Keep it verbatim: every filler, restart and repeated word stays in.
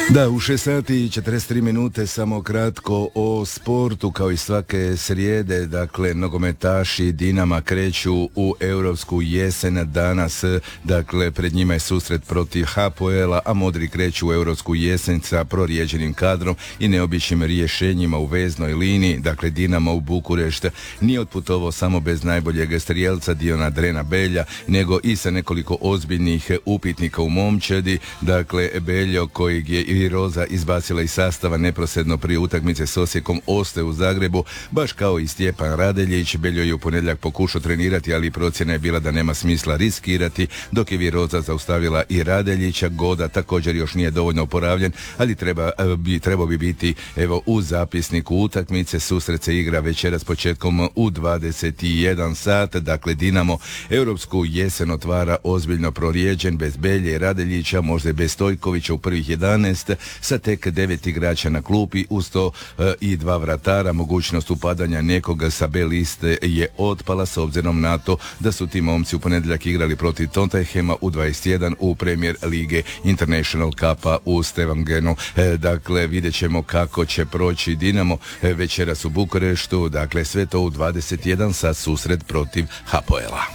Da, u šest sati i četrdeset tri minute samo kratko o sportu kao i svake srijede. Dakle, nogometaši Dinama kreću u europsku jesen danas. Dakle, pred njima je susret protiv Hapoela, a modri kreću u europsku jesen sa prorijeđenim kadrom i neobičnim rješenjima u veznoj liniji. Dakle, Dinamo u Bukurešt nije otputovao samo bez najboljeg strijelca Diona Drena Belja, nego i sa nekoliko ozbiljnih upitnika u momčadi. Dakle, Beljo kojeg je i Roza izbacila iz sastava neposredno prije utakmice s Osijekom ostaje u Zagrebu, baš kao i Stjepan Radeljić. Beljo je u ponedjeljak pokušao trenirati, ali procjena je bila da nema smisla riskirati, dok je Viroza zaustavila i Radeljića. Goda također još nije dovoljno oporavljen, ali treba, bi, trebao bi biti evo u zapisniku utakmice. Susret se igra večeras početkom u dvadeset jedan sat. Dakle, Dinamo europsku jesen otvara ozbiljno prorijeđen, bez Belje i Radeljića, možda i bez Stojkovića u prvih jedanaest, sa tek devet igrača na klupi, uz to e, i dva vratara. Mogućnost upadanja nekoga sa B liste je otpala s obzirom na to da su ti momci u ponedjeljak igrali protiv Tottenhama u dvadeset jedan u Premier Lige International Cupa u Stevangenu. E, dakle, vidjet ćemo kako će proći Dinamo e, večeras u Bukureštu. Dakle, sve to u dvadeset jedan sa susret protiv Hapoela.